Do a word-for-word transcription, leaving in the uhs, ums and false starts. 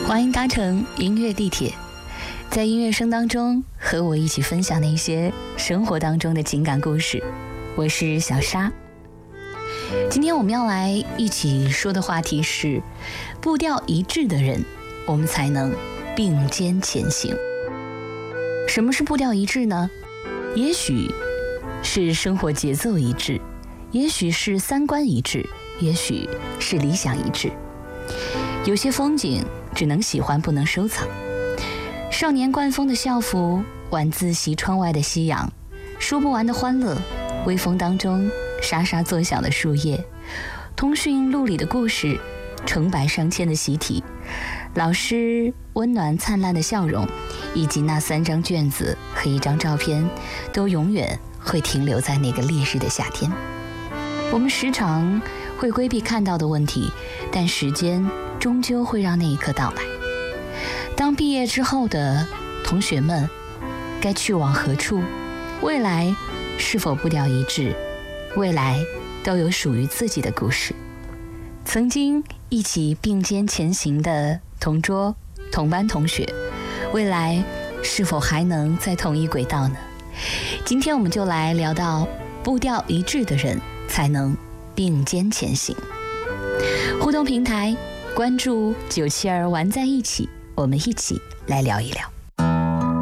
欢迎搭乘音乐地铁，在音乐声当中和我一起分享那些生活当中的情感故事。我是小沙。今天我们要来一起说的话题是步调一致的人，我们才能并肩前行。什么是步调一致呢？也许是生活节奏一致，也许是三观一致，也许是理想一致。有些风景只能喜欢不能收藏，少年惯风的校服，晚自习窗外的夕阳，说不完的欢乐，微风当中沙沙作响的树叶，通讯录里的故事，成百上千的习题，老师温暖灿烂的笑容，以及那三张卷子和一张照片，都永远会停留在那个烈日的夏天。我们时常会规避看到的问题，但时间终究会让那一刻到来。当毕业之后的同学们该去往何处？未来是否步调一致？未来都有属于自己的故事。曾经一起并肩前行的同桌同班同学，未来是否还能在同一轨道呢？今天我们就来聊到步调一致的人才能并肩前行。互动平台关注九七儿玩在一起，我们一起来聊一聊。